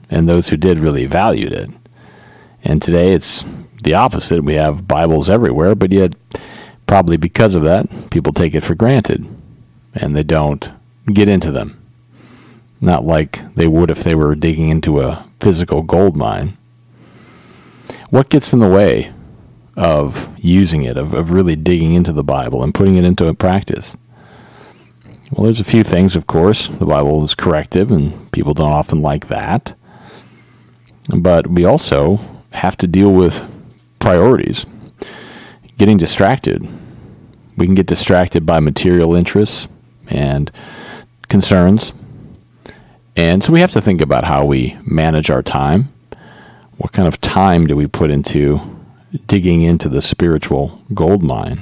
and those who did really valued it. And today it's the opposite. We have Bibles everywhere, but yet probably because of that, people take it for granted, and they don't get into them. Not like they would if they were digging into a physical gold mine. What gets in the way of using it, of really digging into the Bible and putting it into practice? Well, there's a few things, of course. The Bible is corrective, and people don't often like that. But we also have to deal with priorities. Getting distracted. We can get distracted by material interests and concerns. And so we have to think about how we manage our time. What kind of time do we put into digging into the spiritual gold mine?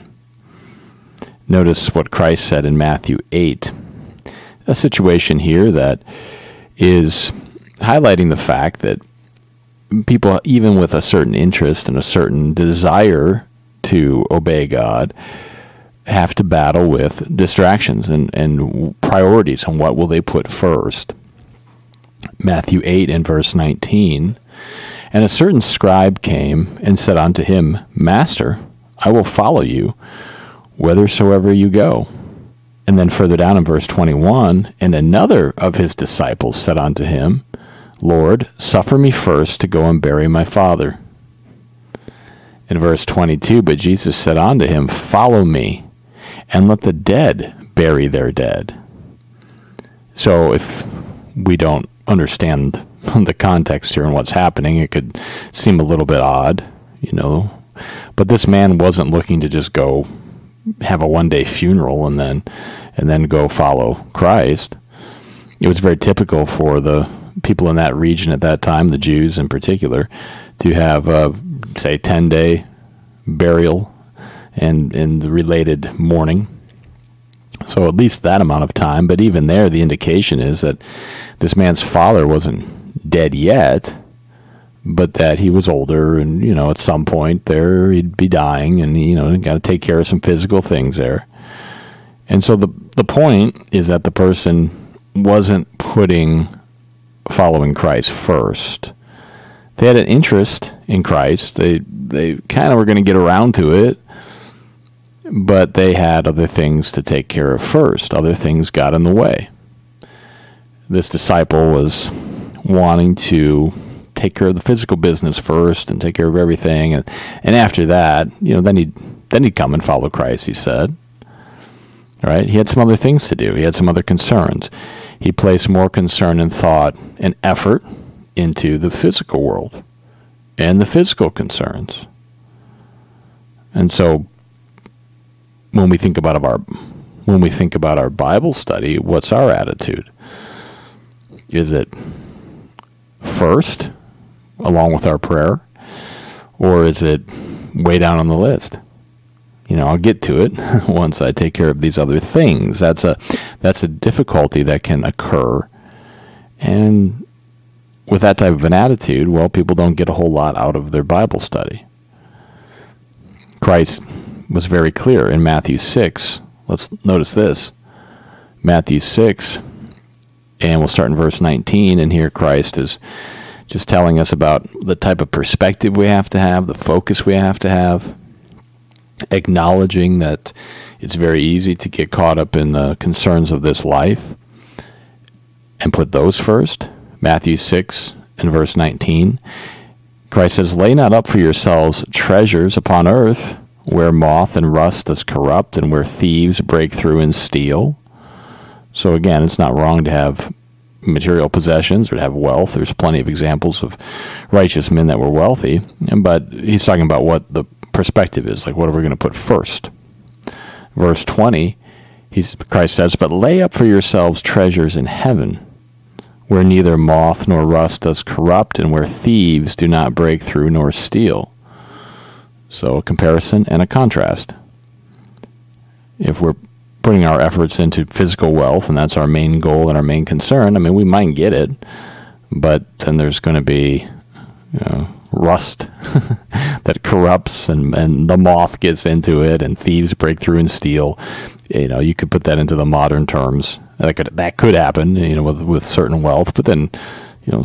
Notice what Christ said in Matthew 8. A situation here that is highlighting the fact that people, even with a certain interest and a certain desire to obey God, have to battle with distractions and priorities and what will they put first. Matthew 8 and verse 19, "And a certain scribe came and said unto him, Master, I will follow you whithersoever you go. And then further down in verse 21, "And another of his disciples said unto him, Lord, suffer me first to go and bury my father. In verse 22, "But Jesus said unto him, Follow me, and let the dead bury their dead." So if we don't understand the context here and what's happening, it could seem a little bit odd, But this man wasn't looking to just go have a one-day funeral and then go follow Christ. It was very typical for the people in that region at that time, the Jews in particular, to have, say, 10-day burial and in the related mourning. So at least that amount of time. But even there, the indication is that this man's father wasn't dead yet, but that he was older, and at some point there he'd be dying, and got to take care of some physical things there. And so the point is that the person wasn't putting following Christ first. They had an interest in Christ. They kind of were going to get around to it, but they had other things to take care of first. Other things got in the way. This disciple was wanting to take care of the physical business first and take care of everything, and after that, then he'd come and follow Christ, he said. Right? He had some other things to do. He had some other concerns. He placed more concern and thought and effort into the physical world and the physical concerns. And so when we think about our Bible study, what's our attitude? Is it first, along with our prayer, or is it way down on the list? I'll get to it once I take care of these other things. That's a difficulty that can occur. And with that type of an attitude, well, people don't get a whole lot out of their Bible study. Christ was very clear in Matthew 6. Let's notice this. Matthew 6, and we'll start in verse 19, and here Christ is just telling us about the type of perspective we have to have, the focus we have to have, acknowledging that it's very easy to get caught up in the concerns of this life and put those first. Matthew 6 and verse 19, Christ says, "Lay not up for yourselves treasures upon earth, where moth and rust does corrupt, and where thieves break through and steal." So again, it's not wrong to have material possessions or to have wealth. There's plenty of examples of righteous men that were wealthy, but he's talking about what the perspective is, like what are we going to put first. Verse 20, Christ says, "But lay up for yourselves treasures in heaven, where neither moth nor rust does corrupt, and where thieves do not break through nor steal." So a comparison and a contrast. If we're putting our efforts into physical wealth, and that's our main goal and our main concern, we might get it, but then there's going to be rust that corrupts, and the moth gets into it, and thieves break through and steal. You could put that into the modern terms. That could happen, with certain wealth, but then